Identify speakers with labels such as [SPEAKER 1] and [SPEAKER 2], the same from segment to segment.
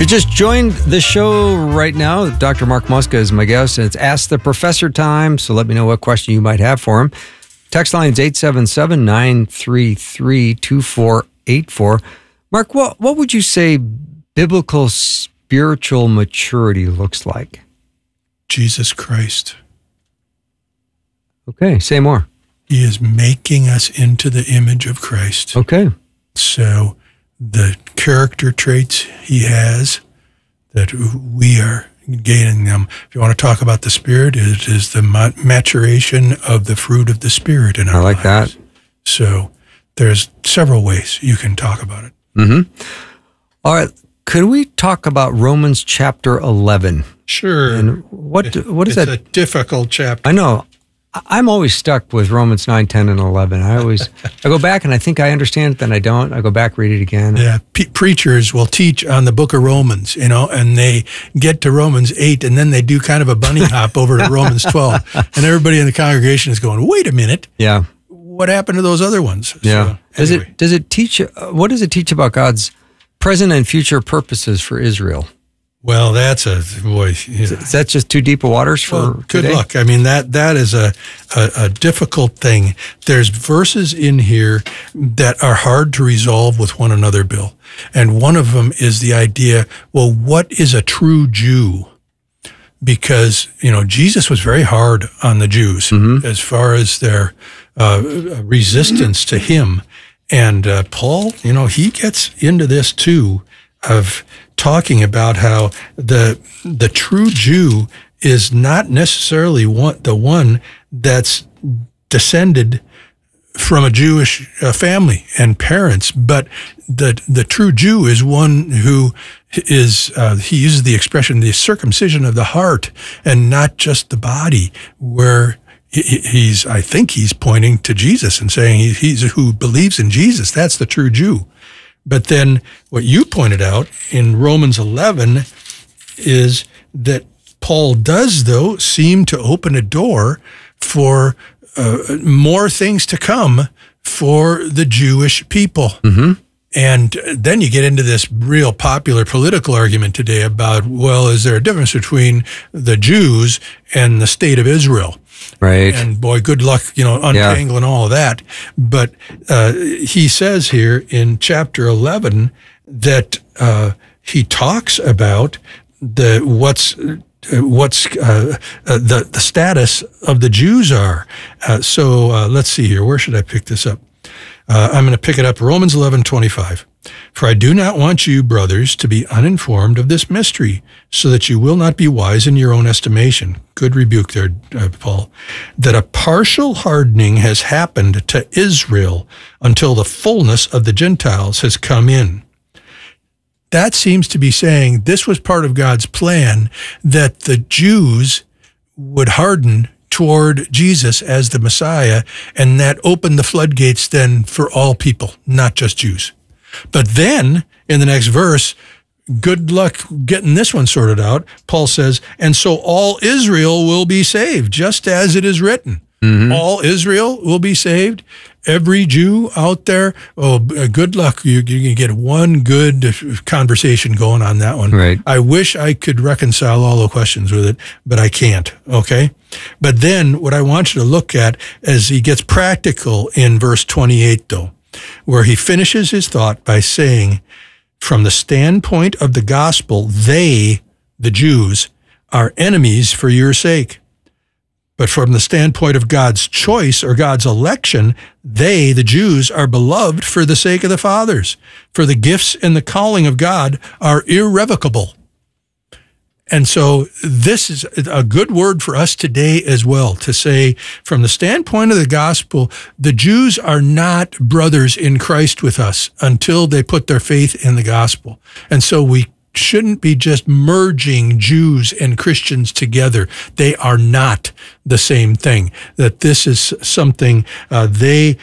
[SPEAKER 1] you just joined the show right now, Dr. Mark Muska is my guest, and it's Ask the Professor time, so let me know what question you might have for him. Text line is 877-933-2484. Mark, what would you say biblical spiritual maturity looks like?
[SPEAKER 2] Jesus Christ.
[SPEAKER 1] Okay, say more.
[SPEAKER 2] He is making us into the image of Christ.
[SPEAKER 1] Okay.
[SPEAKER 2] So the character traits he has, that we are gaining them. If you want to talk about the Spirit, it is the maturation of the fruit of the Spirit in our lives. I like that. So there's several ways you can talk about it.
[SPEAKER 1] Mm-hmm. All right. Could we talk about Romans chapter 11?
[SPEAKER 2] Sure.
[SPEAKER 1] And what is that?
[SPEAKER 2] It's a difficult chapter.
[SPEAKER 1] I know. I'm always stuck with Romans 9, 10, and 11. I go back and I think I understand it, then I don't. I go back, read it again.
[SPEAKER 2] Yeah, preachers will teach on the book of Romans, and they get to Romans 8, and then they do kind of a bunny hop over to Romans 12, and everybody in the congregation is going, wait a minute.
[SPEAKER 1] Yeah.
[SPEAKER 2] What happened to those other ones?
[SPEAKER 1] Yeah.
[SPEAKER 2] So, anyway.
[SPEAKER 1] Does it teach, what does it teach about God's present and future purposes for Israel?
[SPEAKER 2] Well, that's boy. Yeah.
[SPEAKER 1] Is that just too deep of waters for
[SPEAKER 2] good
[SPEAKER 1] today?
[SPEAKER 2] luck. I mean, that is a difficult thing. There's verses in here that are hard to resolve with one another, Bill. And one of them is the idea, well, what is a true Jew? Because, Jesus was very hard on the Jews as far as their resistance to him. And Paul, he gets into this too, of talking about how the true Jew is not necessarily the one that's descended from a Jewish family and parents, but the true Jew is one who is, he uses the expression, the circumcision of the heart and not just the body, where I think he's pointing to Jesus and saying he's who believes in Jesus. That's the true Jew. But then what you pointed out in Romans 11 is that Paul does, though, seem to open a door for more things to come for the Jewish people. Mm-hmm. And then you get into this real popular political argument today about, well, is there a difference between the Jews and the state of Israel?
[SPEAKER 1] Right.
[SPEAKER 2] And boy, good luck, untangling all of that. But he says here in chapter 11 that he talks about the status of the Jews are. So let's see here. Where should I pick this up? I'm going to pick it up, Romans 11:25. For I do not want you, brothers, to be uninformed of this mystery, so that you will not be wise in your own estimation. Good rebuke there, Paul. That a partial hardening has happened to Israel until the fullness of the Gentiles has come in. That seems to be saying this was part of God's plan, that the Jews would harden toward Jesus as the Messiah, and that opened the floodgates then for all people, not just Jews. But then, in the next verse, good luck getting this one sorted out. Paul says, and so all Israel will be saved, just as it is written. Mm-hmm. All Israel will be saved. Every Jew out there, good luck. You can get one good conversation going on that one.
[SPEAKER 1] Right.
[SPEAKER 2] I wish I could reconcile all the questions with it, but I can't, okay? But then what I want you to look at as he gets practical in verse 28, though, where he finishes his thought by saying, from the standpoint of the gospel, they, the Jews, are enemies for your sake. But from the standpoint of God's choice or God's election, they, the Jews, are beloved for the sake of the fathers. For the gifts and the calling of God are irrevocable. And so this is a good word for us today as well, to say from the standpoint of the gospel, the Jews are not brothers in Christ with us until they put their faith in the gospel. And so we shouldn't be just merging Jews and Christians together. They are not the same thing. That this is something, they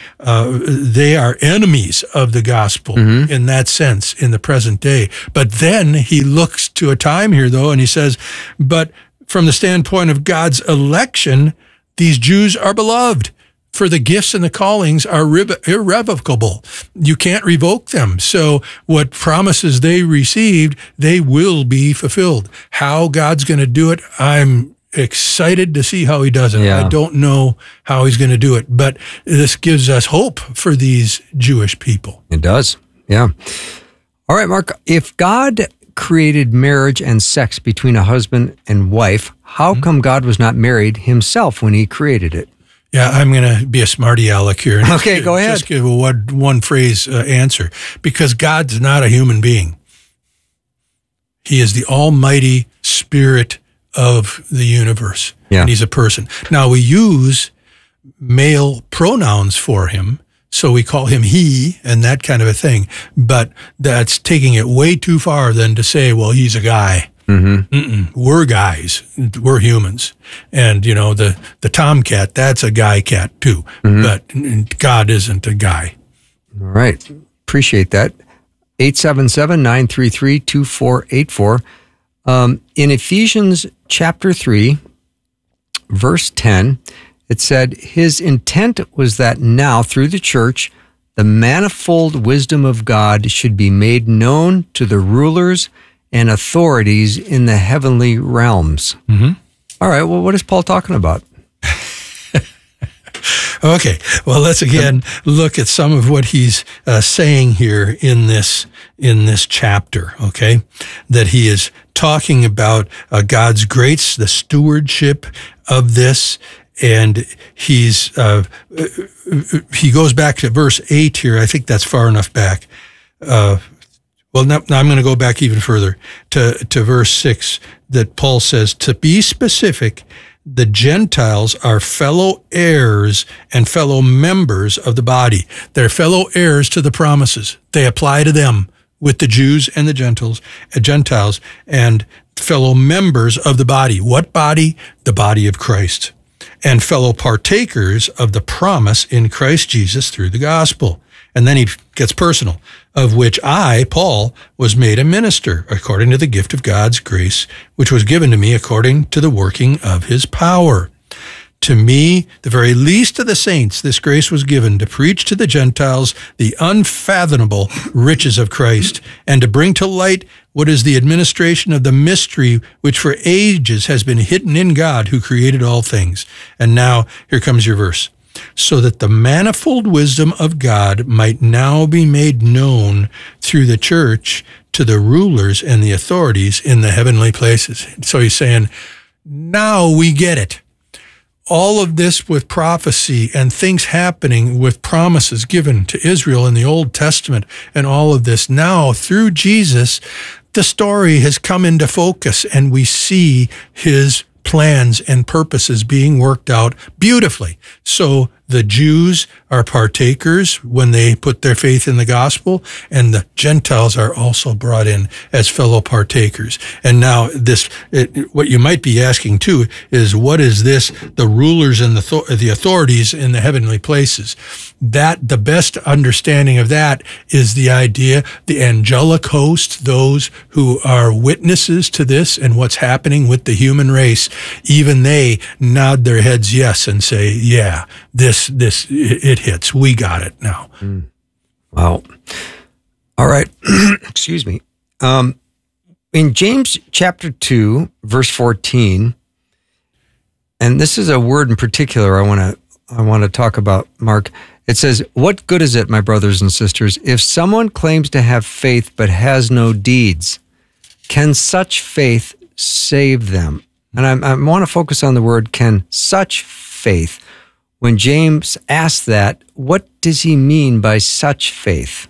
[SPEAKER 2] are enemies of the gospel in that sense in the present day. But then he looks to a time here, though, and he says, but from the standpoint of God's election, these Jews are beloved for the gifts and the callings are irrevocable. You can't revoke them. So what promises they received, they will be fulfilled. How God's going to do it, I'm excited to see how he does it.
[SPEAKER 1] Yeah.
[SPEAKER 2] I don't know how he's going to do it, but this gives us hope for these Jewish people.
[SPEAKER 1] It does. Yeah. All right, Mark, if God created marriage and sex between a husband and wife, how come God was not married himself when he created it?
[SPEAKER 2] Yeah, I'm going to be a smarty aleck here. And
[SPEAKER 1] Okay, go ahead.
[SPEAKER 2] Just give a one phrase answer, because God's not a human being. He is the almighty spirit of the universe,
[SPEAKER 1] Yeah.
[SPEAKER 2] and he's a person. Now, we use male pronouns for him, so we call him he and that kind of a thing, but that's taking it way too far than to say, well, he's a guy. We're guys. We're humans. And, the tomcat, that's a guy cat too, but God isn't a guy.
[SPEAKER 1] All right. Appreciate that. 877-933-2484. In Ephesians chapter 3, verse 10, it said, his intent was that now, through the church, the manifold wisdom of God should be made known to the rulers and authorities in the heavenly realms. All right, well, what is Paul talking about?
[SPEAKER 2] Okay, well, let's again look at some of what he's saying here in this chapter, okay? That he is talking about God's grace, the stewardship of this, and he goes back to verse 8 here. I think that's far enough back. Now I'm going to go back even further to verse 6, that Paul says, to be specific, the Gentiles are fellow heirs and fellow members of the body. They're fellow heirs to the promises. They apply to them with the Jews and the Gentiles, and fellow members of the body. What body? The body of Christ. And fellow partakers of the promise in Christ Jesus through the gospel. And then he gets personal, of which I, Paul, was made a minister according to the gift of God's grace, which was given to me according to the working of his power. To me, the very least of the saints, this grace was given to preach to the Gentiles the unfathomable riches of Christ, and to bring to light what is the administration of the mystery which for ages has been hidden in God who created all things. And now, here comes your verse. So that the manifold wisdom of God might now be made known through the church to the rulers and the authorities in the heavenly places. So he's saying, now we get it. All of this with prophecy and things happening with promises given to Israel in the Old Testament, and all of this now through Jesus, the story has come into focus, and we see his plans and purposes being worked out beautifully. So the Jews are partakers when they put their faith in the gospel, and the Gentiles are also brought in as fellow partakers. And now what you might be asking too is, what is this? The rulers and the authorities in the heavenly places. That the best understanding of that is the idea, the angelic host, those who are witnesses to this and what's happening with the human race. Even they nod their heads yes and say, yeah, it hits. We got it now.
[SPEAKER 1] Wow. All right. Excuse me. In James chapter 2, verse 14, and this is a word in particular I want to talk about, Mark. It says, what good is it, my brothers and sisters, if someone claims to have faith but has no deeds? Can such faith save them? And I want to focus on the word can such faith. When James asks that, what does he mean by such faith?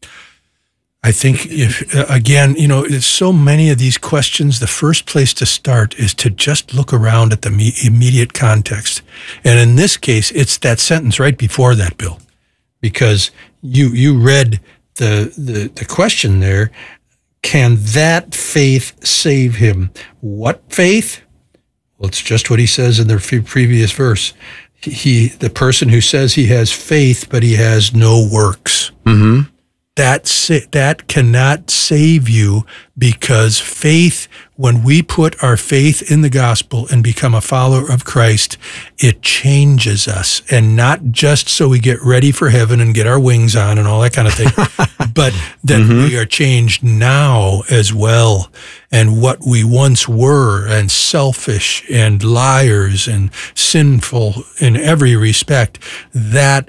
[SPEAKER 2] I think there's so many of these questions. The first place to start is to just look around at the immediate context. And in this case, it's that sentence right before that, Bill, because you read the question there. Can that faith save him? What faith? Well, it's just what he says in the previous verse. The person who says he has faith, but he has no works. that cannot save you, because faith, when we put our faith in the gospel and become a follower of Christ, it changes us. And not just so we get ready for heaven and get our wings on and all that kind of thing, but that we are changed now as well. And what we once were, and selfish and liars and sinful in every respect, that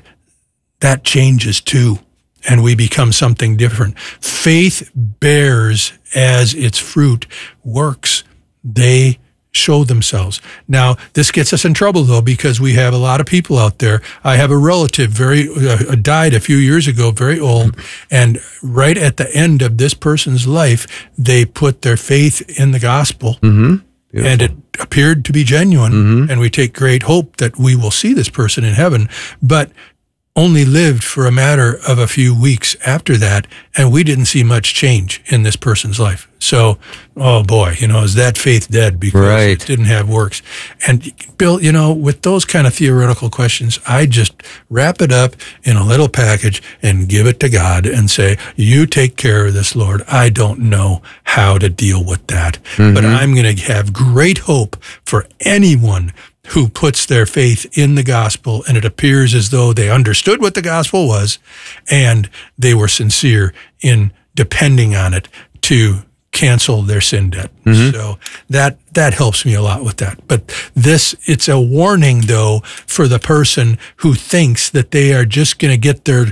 [SPEAKER 2] changes too. And we become something different. Faith bears as its fruit works. They show themselves. Now, this gets us in trouble, though, because we have a lot of people out there. I have a relative died a few years ago, very old, and right at the end of this person's life, they put their faith in the gospel, and it appeared to be genuine, and we take great hope that we will see this person in heaven, but only lived for a matter of a few weeks after that, and we didn't see much change in this person's life. So, oh boy, is that faith dead because it didn't have works? And Bill, with those kind of theoretical questions, I just wrap it up in a little package and give it to God and say, you take care of this, Lord. I don't know how to deal with that, but I'm going to have great hope for anyone who puts their faith in the gospel, and it appears as though they understood what the gospel was and they were sincere in depending on it to cancel their sin debt. So that helps me a lot with that. But it's a warning, though, for the person who thinks that they are just going to get their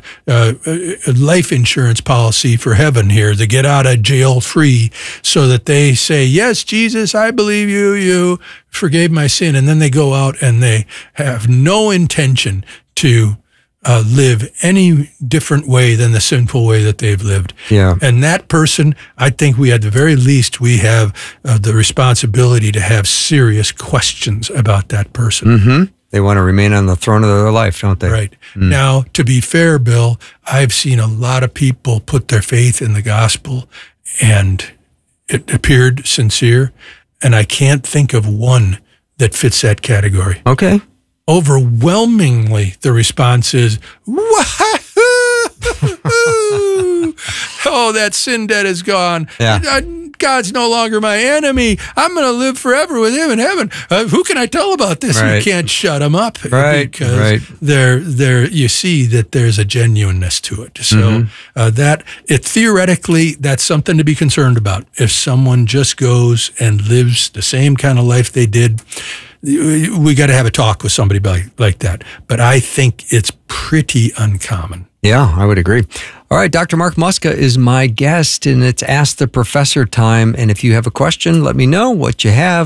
[SPEAKER 2] life insurance policy for heaven here, to get out of jail free, so that they say, yes, Jesus, I believe you forgave my sin. And then they go out and they have no intention to live any different way than the sinful way that they've lived.
[SPEAKER 1] Yeah.
[SPEAKER 2] And that person, I think we, at the very least, we have the responsibility to have serious questions about that person.
[SPEAKER 1] They want to remain on the throne of their life, don't they?
[SPEAKER 2] Right. Now, to be fair, Bill, I've seen a lot of people put their faith in the gospel, and it appeared sincere, and I can't think of one that fits that category.
[SPEAKER 1] Okay.
[SPEAKER 2] Overwhelmingly, the response is, oh, that sin debt is gone.
[SPEAKER 1] Yeah.
[SPEAKER 2] God's no longer my enemy. I'm going to live forever with him in heaven. Who can I tell about this?
[SPEAKER 1] Right.
[SPEAKER 2] You can't shut them up.
[SPEAKER 1] Because
[SPEAKER 2] you see that there's a genuineness to it. So theoretically, that's something to be concerned about. If someone just goes and lives the same kind of life they did, we got to have a talk with somebody like that. But I think it's pretty uncommon.
[SPEAKER 1] Yeah, I would agree. All right, Dr. Mark Muska is my guest, and it's Ask the Professor time. And if you have a question, let me know what you have.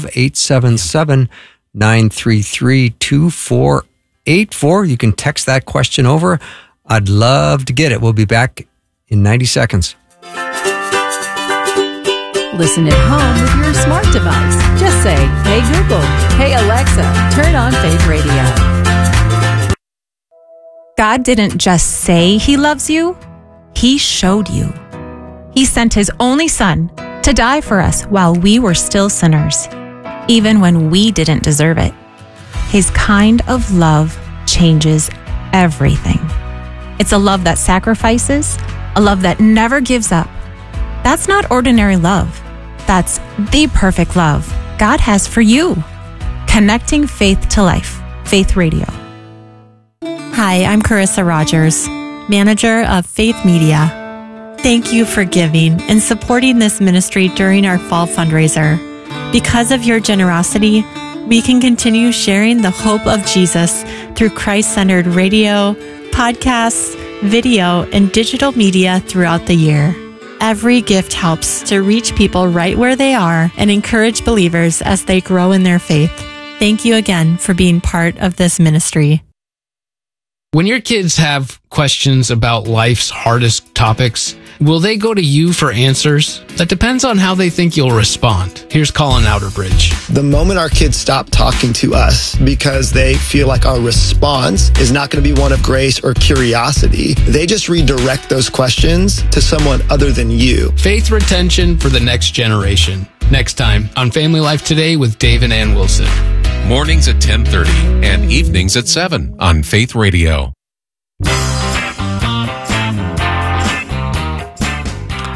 [SPEAKER 1] 877-933-2484. You can text that question over. I'd love to get it. We'll be back in 90 seconds.
[SPEAKER 3] Listen at home with your smart device. Just say, hey Google, hey Alexa, turn on Faith Radio.
[SPEAKER 4] God didn't just say he loves you, he showed you. He sent his only son to die for us while we were still sinners, even when we didn't deserve it. His kind of love changes everything. It's a love that sacrifices, a love that never gives up. That's not ordinary love. That's the perfect love God has for you. Connecting faith to life. Faith Radio.
[SPEAKER 5] Hi, I'm Carissa Rogers, manager of Faith Media. Thank you for giving and supporting this ministry during our fall fundraiser. Because of your generosity, we can continue sharing the hope of Jesus through Christ-centered radio, podcasts, video, and digital media throughout the year. Every gift helps to reach people right where they are and encourage believers as they grow in their faith. Thank you again for being part of this ministry.
[SPEAKER 6] When your kids have questions about life's hardest topics, will they go to you for answers? That depends on how they think you'll respond. Here's Colin Outerbridge.
[SPEAKER 7] The moment our kids stop talking to us because they feel like our response is not going to be one of grace or curiosity, they just redirect those questions to someone other than you.
[SPEAKER 6] Faith retention for the next generation. Next time on Family Life Today with Dave and Ann Wilson.
[SPEAKER 8] Mornings at 10:30 and evenings at 7 on Faith Radio.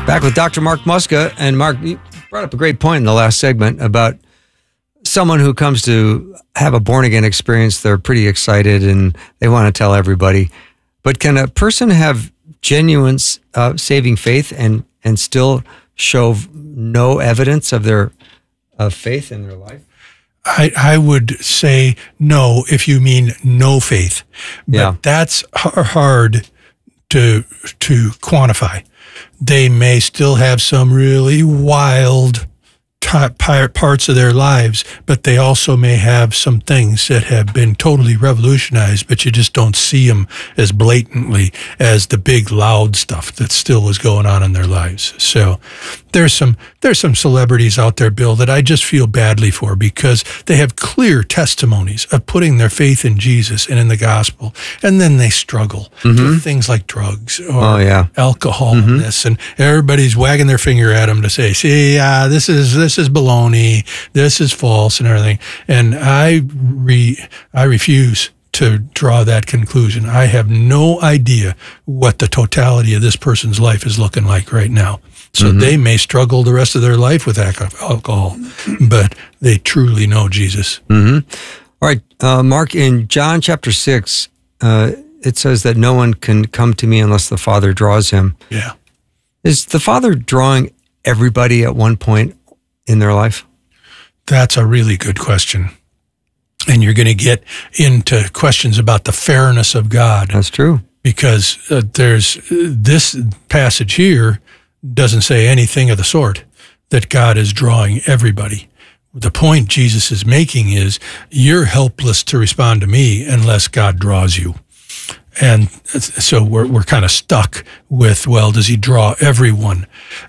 [SPEAKER 1] Back with Dr. Mark Muska. And Mark, you brought up a great point in the last segment about someone who comes to have a born-again experience. They're pretty excited and they want to tell everybody. But can a person have genuine saving faith and still show no evidence of their faith in their life?
[SPEAKER 2] I would say no if you mean no faith. But that's hard to quantify. They may still have some really wild parts of their lives, but they also may have some things that have been totally revolutionized, but you just don't see them as blatantly as the big loud stuff that still is going on in their lives. So there's some celebrities out there, Bill, that I just feel badly for because they have clear testimonies of putting their faith in Jesus and in the gospel, and then they struggle with things like drugs or alcohol and this, and everybody's wagging their finger at them to say, see, this is baloney, this is false and everything. And I refuse to draw that conclusion. I have no idea what the totality of this person's life is looking like right now. So they may struggle the rest of their life with alcohol, but they truly know Jesus.
[SPEAKER 1] All right, Mark, in John chapter 6, it says that no one can come to me unless the Father draws him.
[SPEAKER 2] Yeah.
[SPEAKER 1] Is the Father drawing everybody at one point in their life?
[SPEAKER 2] That's a really good question. And you're going to get into questions about the fairness of God.
[SPEAKER 1] That's true.
[SPEAKER 2] Because there's this passage here doesn't say anything of the sort, that God is drawing everybody. The point Jesus is making is you're helpless to respond to me unless God draws you. And so we're kind of stuck with, well, does he draw everyone?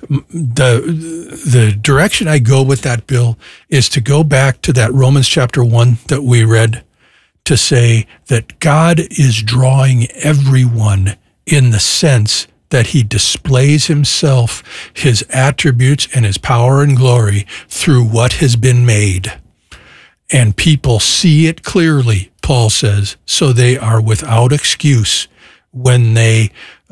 [SPEAKER 2] The direction I go with that, Bill, is to go back to that Romans chapter 1 that we read, to say that God is drawing everyone in the sense that he displays himself, his attributes and his power and glory through what has been made. And people see it clearly, Paul says, so they are without excuse when they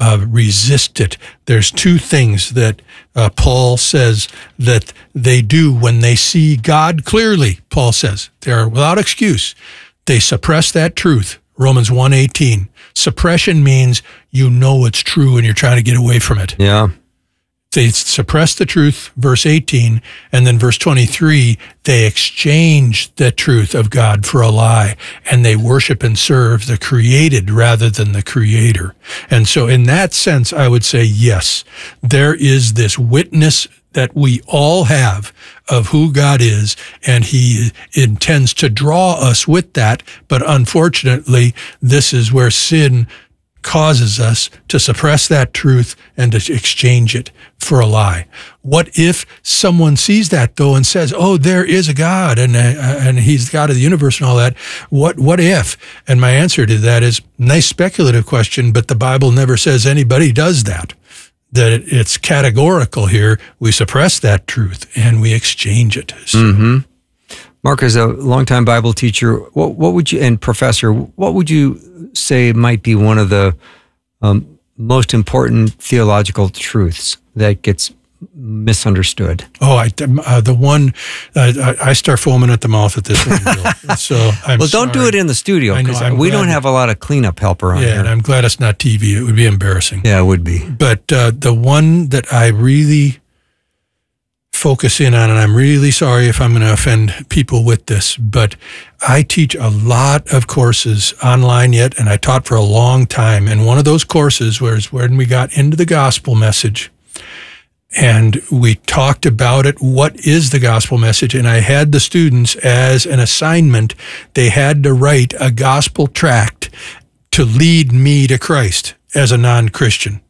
[SPEAKER 2] resist it. There's two things that Paul says that they do when they see God clearly. Paul says they are without excuse. They suppress that truth. Romans 1:18. Suppression means you know it's true and you're trying to get away from it.
[SPEAKER 1] Yeah.
[SPEAKER 2] They suppress the truth, verse 18, and then verse 23, they exchange the truth of God for a lie, and they worship and serve the created rather than the creator. And so in that sense, I would say, yes, there is this witness that we all have of who God is, and he intends to draw us with that. But unfortunately, this is where sin causes us to suppress that truth and to exchange it for a lie. What if someone sees that, though, and says, oh, there is a God, and he's the God of the universe and all that? What if? And my answer to that is, nice speculative question, but the Bible never says anybody does that. That it's categorical here. We suppress that truth and we exchange it. So.
[SPEAKER 1] Mark, as a longtime Bible teacher, what would you, and professor, what would you say might be one of the most important theological truths that gets misunderstood?
[SPEAKER 2] Oh, the one, I start foaming at the mouth at this one, Bill. So
[SPEAKER 1] well, don't do it in the studio, because we don't have a lot of cleanup help around here.
[SPEAKER 2] And I'm glad it's not TV. It would be embarrassing.
[SPEAKER 1] Yeah, it would be.
[SPEAKER 2] But the one that I really focus in on, and I'm really sorry if I'm going to offend people with this, but I teach a lot of courses online yet, and I taught for a long time. And one of those courses was when we got into the gospel message, and we talked about it. What is the gospel message? And I had the students, as an assignment, they had to write a gospel tract to lead me to Christ as a non-Christian.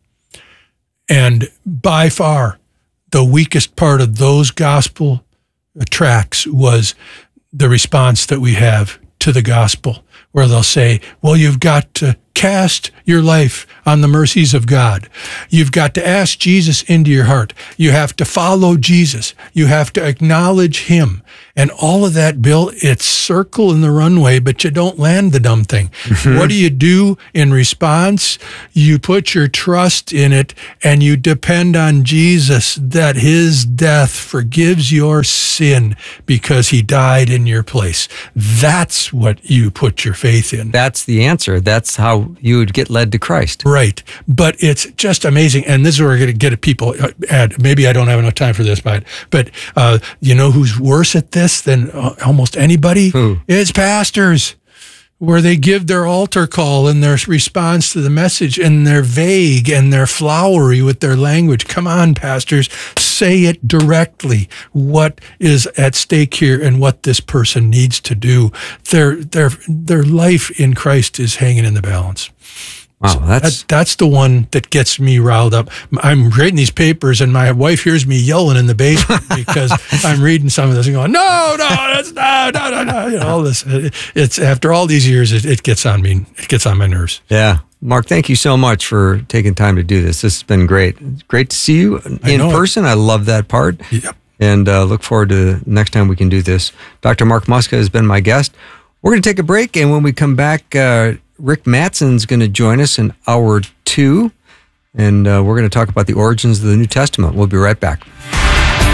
[SPEAKER 2] And by far, the weakest part of those gospel tracts was the response that we have to the gospel, where they'll say, well, you've got to cast your life on the mercies of God. You've got to ask Jesus into your heart. You have to follow Jesus. You have to acknowledge him. And all of that, Bill, it's circle in the runway, but you don't land the dumb thing. What do you do in response? You put your trust in it and you depend on Jesus that his death forgives your sin because he died in your place. That's what you put your faith in.
[SPEAKER 1] That's the answer. That's how you would get led to Christ.
[SPEAKER 2] Right. But it's just amazing. And this is where we're going to get at people. Maybe I don't have enough time for this, but you know who's worse at this than almost anybody?
[SPEAKER 1] Who?
[SPEAKER 2] It's pastors, where they give their altar call and their response to the message, and they're vague and they're flowery with their language. Come on, pastors, say it directly. What is at stake here and what this person needs to do? Their life in Christ is hanging in the balance.
[SPEAKER 1] Wow,
[SPEAKER 2] that's the one that gets me riled up. I'm reading these papers, and my wife hears me yelling in the basement because I'm reading some of this and going, no, that's no. You know, all this. It's after all these years, it gets on me. It gets on my nerves.
[SPEAKER 1] Yeah. Mark, thank you so much for taking time to do this. This has been great. It's great to see you in person. I love that part.
[SPEAKER 2] Yep.
[SPEAKER 1] And look forward to next time we can do this. Dr. Mark Muska has been my guest. We're going to take a break, and when we come back, Rick Matson's going to join us in hour 2, and we're going to talk about the origins of the New Testament. We'll be right back.